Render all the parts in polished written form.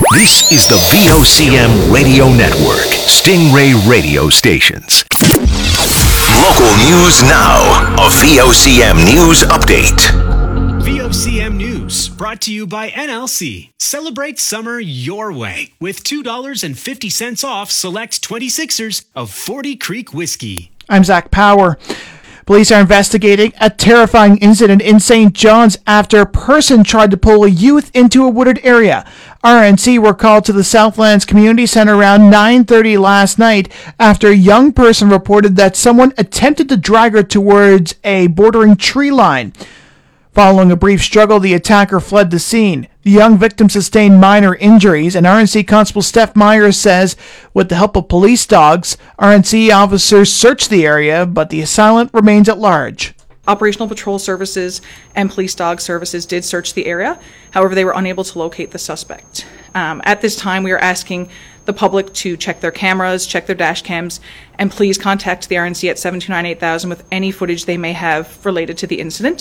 This is the VOCM Radio Network, Stingray Radio Stations. Local news now. A VOCM News Update. VOCM News, brought to you by NLC. Celebrate summer your way with $2.50 off select 26ers of 40 Creek Whiskey. I'm Zach Power. Police are investigating a terrifying incident in St. John's after a person tried to pull a youth into a wooded area. RNC were called to the Southlands Community Center around 9:30 last night after a young person reported that someone attempted to drag her towards a bordering tree line. Following a brief struggle, the attacker fled the scene. The young victim sustained minor injuries, and RNC Constable Steph Myers says, with the help of police dogs, RNC officers searched the area, but the assailant remains at large. Operational Patrol Services and Police Dog Services did search the area. However, they were unable to locate the suspect. At this time, we are asking the public to check their cameras, check their dash cams, and please contact the RNC at 729-8000 with any footage they may have related to the incident.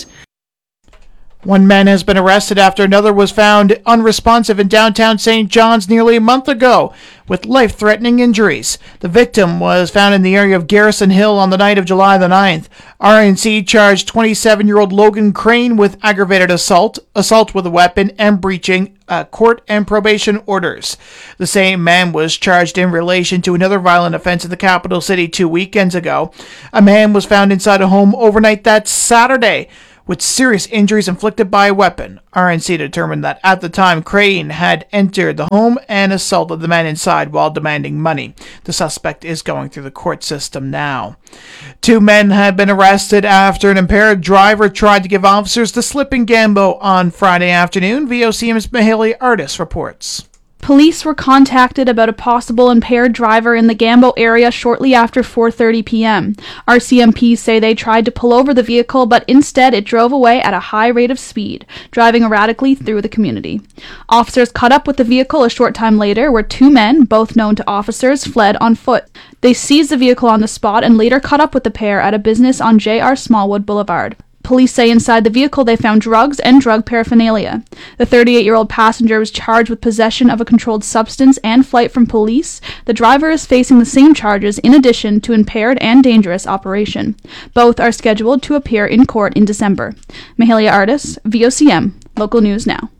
One man has been arrested after another was found unresponsive in downtown St. John's nearly a month ago with life-threatening injuries. The victim was found in the area of Garrison Hill on the night of July the 9th. RNC charged 27-year-old Logan Crane with aggravated assault with a weapon, and breaching court and probation orders. The same man was charged in relation to another violent offense in the capital city 2 weekends ago. A man was found inside a home overnight that Saturday with serious injuries inflicted by a weapon. RNC determined that at the time, Crane had entered the home and assaulted the man inside while demanding money. The suspect is going through the court system now. 2 men have been arrested after an impaired driver tried to give officers the slip in Gambo on Friday afternoon. VOCM's Mahalia Artis reports. Police were contacted about a possible impaired driver in the Gambo area shortly after 4:30 p.m. RCMP say they tried to pull over the vehicle, but instead it drove away at a high rate of speed, driving erratically through the community. Officers caught up with the vehicle a short time later, where 2 men, both known to officers, fled on foot. They seized the vehicle on the spot and later caught up with the pair at a business on J.R. Smallwood Boulevard. Police say inside the vehicle they found drugs and drug paraphernalia. The 38-year-old passenger was charged with possession of a controlled substance and flight from police. The driver is facing the same charges in addition to impaired and dangerous operation. Both are scheduled to appear in court in December. Mahalia Artis, VOCM, Local News Now.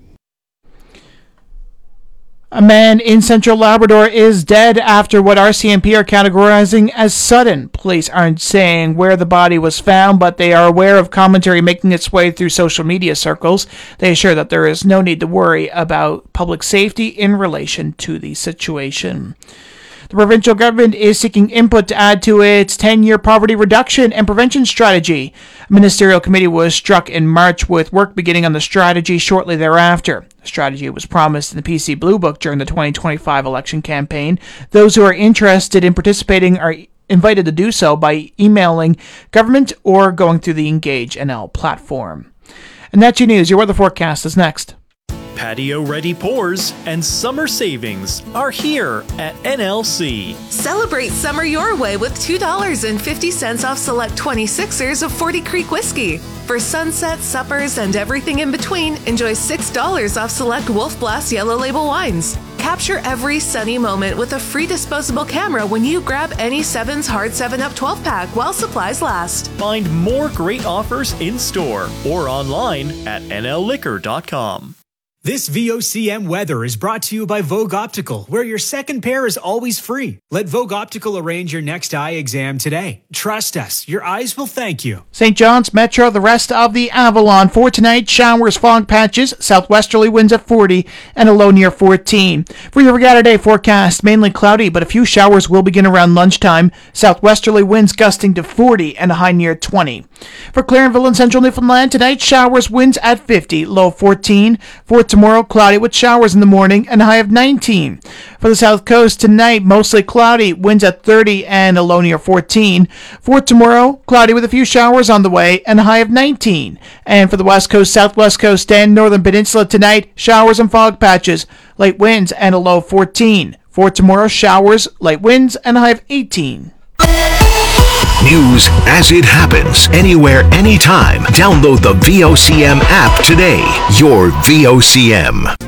A man in central Labrador is dead after what RCMP are categorizing as sudden. Police aren't saying where the body was found, but they are aware of commentary making its way through social media circles. They assure that there is no need to worry about public safety in relation to the situation. The provincial government is seeking input to add to its 10-year poverty reduction and prevention strategy. A ministerial committee was struck in March with work beginning on the strategy shortly thereafter. The strategy was promised in the PC Blue Book during the 2025 election campaign. Those who are interested in participating are invited to do so by emailing government or going through the Engage NL platform. And that's your news. Your weather forecast is next. Patio-ready pours and summer savings are here at NLC. Celebrate summer your way with $2.50 off select 26ers of 40 Creek Whiskey. For sunset, suppers, and everything in between, enjoy $6 off select Wolf Blast Yellow Label wines. Capture every sunny moment with a free disposable camera when you grab any 7's Hard 7-Up 12-pack while supplies last. Find more great offers in store or online at nlliquor.com. This VOCM weather is brought to you by Vogue Optical, where your second pair is always free. Let Vogue Optical arrange your next eye exam today. Trust us, your eyes will thank you. St. John's Metro, the rest of the Avalon. For tonight, showers, fog patches, southwesterly winds at 40, and a low near 14. For your Regatta Day forecast, mainly cloudy, but a few showers will begin around lunchtime. Southwesterly winds gusting to 40 and a high near 20. For Clarenville and central Newfoundland, tonight, showers, winds at 50, low 14. For tomorrow, cloudy with showers in the morning and a high of 19. For the south coast, tonight, mostly cloudy, winds at 30 and a low near 14. For tomorrow, cloudy with a few showers on the way and a high of 19. And for the west coast, southwest coast, and northern peninsula tonight, showers and fog patches, light winds and a low of 14. For tomorrow, showers, light winds, and a high of 18. News as it happens, anywhere, anytime. Download the VOCM app today. Your VOCM.